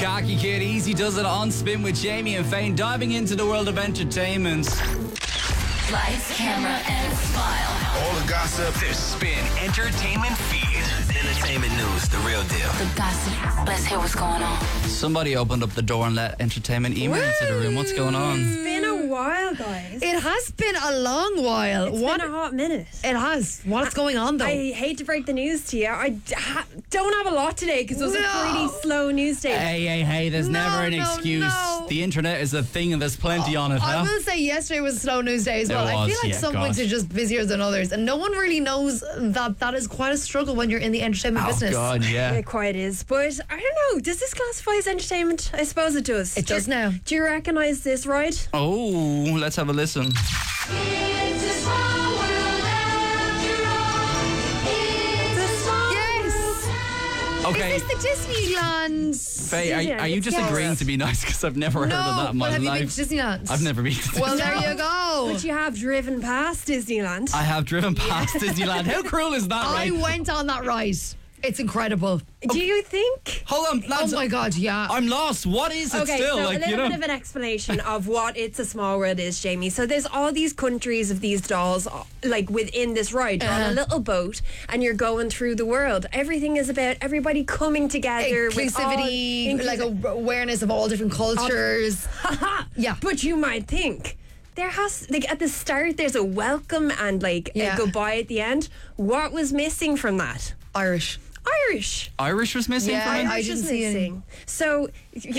Khaki Kid, Easy does it on Spin with Jamie and Fane, diving into the world of entertainment. Lights, camera, and smile. All the gossip. The Spin Entertainment Feed. Entertainment news, the real deal. The gossip. Let's hear what's going on. Somebody opened up the door and let entertainment email into the room. What's going on? It's been a while, guys. It has been a long while. It's been a hot minute. It has. What's going on, though? I hate to break the news to you. I don't have a lot today because it was a pretty slow news day. Hey, there's never an excuse. No. The internet is a thing and there's plenty on it, I huh? will say yesterday was a slow news day as well. I was, feel like yeah, some weeks are just busier than others, and no one really knows that is quite a struggle when you're in the entertainment business. Oh, God, yeah. It quite is. But I don't know. Does this classify as entertainment? I suppose it does. It does now. Do you recognise this, right? Oh, let's have a listen. Okay. Is this the Disneyland? Faye, are you just Yes. agreeing to be nice? Because I've never heard of that in my have life. you been to Disneyland? I've never been to Disneyland. Well, there you go. But you have driven past Disneyland. I have driven past Disneyland. How cruel is that, I right? went on that ride. It's incredible. Do you think? Hold on, lads. Oh my God, yeah. I'm lost. What is it Okay, still? so Like, a little you know. bit of an explanation of what It's a Small World is, Jamie. So there's all these countries of these dolls, like within this ride. You're on a little boat, and you're going through the world. Everything is about everybody coming together, Inclusivity, like awareness of all different cultures. Yeah. But you might think there has, like, at the start, there's a welcome and like a goodbye at the end. What was missing from that? Irish. Irish was missing Yeah, from it? I didn't see any. So,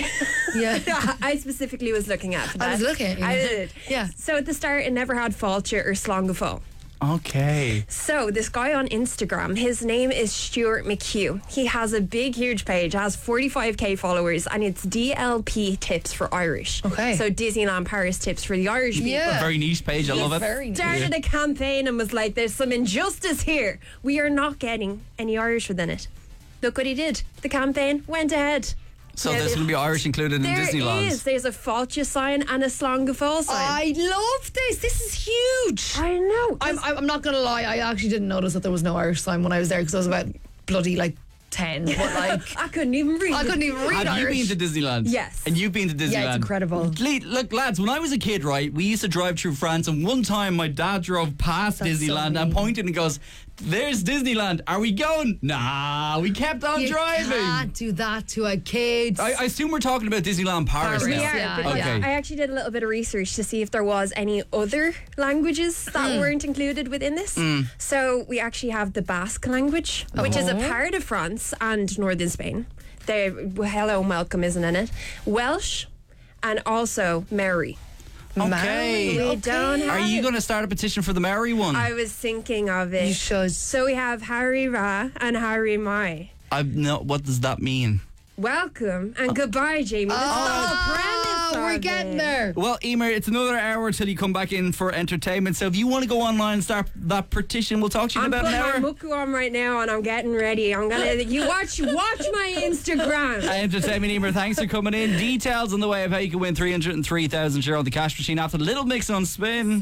Yeah. I specifically was looking at for that. I was looking. I did. Yeah. So at the start, it never had Fáilte or Slonga. Okay. So this guy on Instagram, his name is Stuart McHugh. He has a big, huge page, has 45k followers, and it's DLP tips for Irish. Okay. So Disneyland Paris tips for the Irish people. Yeah. Very niche page. I love it. Very Started a campaign and was like, there's some injustice here. We are not getting any Irish within it. Look what he did. The campaign went ahead. So Now there's going to be Irish included in There Disneyland. is. There's a Fáilte sign and a Slonga sign. I love this. This is huge. I know. I'm not going to lie. I actually didn't notice that there was no Irish sign when I was there because I was about bloody like 10. But like, I couldn't even read. I couldn't even read Have Irish. you been to Disneyland? Yes. And you've been to Disneyland? Yeah, it's incredible. Look, lads, when I was a kid, right, we used to drive through France, and one time my dad drove past That's so Disneyland and mean. pointed and goes, "There's Disneyland. Are we going?" Nah, we kept on You driving. can't do that to a kid. I assume we're talking about Disneyland Paris, Paris, We now. are, Yeah, because yeah. I actually did a little bit of research to see if there was any other languages that weren't included within this. So we actually have the Basque language, which is a part of France and northern Spain. The hello and welcome isn't in it. Welsh and also Maori. Okay. We don't have Are you it. going to start a petition for the Maori one? I was thinking of it. You should. So we have Harry Ra and Harry Mai. What does that mean? Welcome and goodbye, Jamie. This is the whole premise we're of getting it. there. Well, Emer, it's another hour till you come back in for entertainment. So if you want to go online and start that petition, we'll talk to you in I'm about an putting my hour. muku on right now and I'm getting ready. I'm gonna you watch my Instagram. Entertainment Emer, thanks for coming in. Details on the way of how you can win €303,000 on the cash machine after the Little Mix on Spin.